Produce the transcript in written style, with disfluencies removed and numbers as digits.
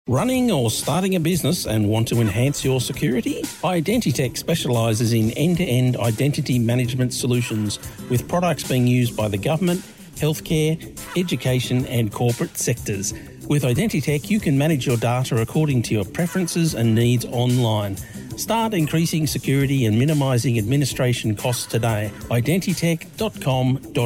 Running or starting a business and want to enhance your security? Identitech specialises in end-to-end identity management solutions with products being used by the government, healthcare, education and corporate sectors. With Identitech, you can manage your data according to your preferences and needs online. Start increasing security and minimising administration costs today. Identitech.com.au